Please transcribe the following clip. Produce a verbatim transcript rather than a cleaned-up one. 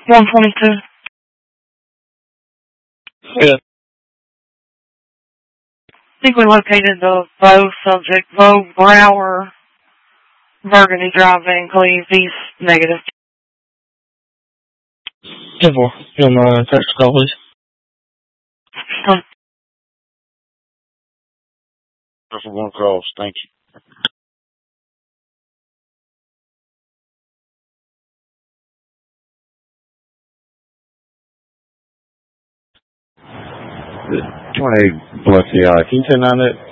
one twenty-two. Yeah. I think we located the Bo subject, Bo Brower, Burgundy Drive, Van Cleve. He's negative. ten four. You don't mind text call, please? Um, That's one cross. Thank you. twenty-eight Biloxi, uh, can you turn on that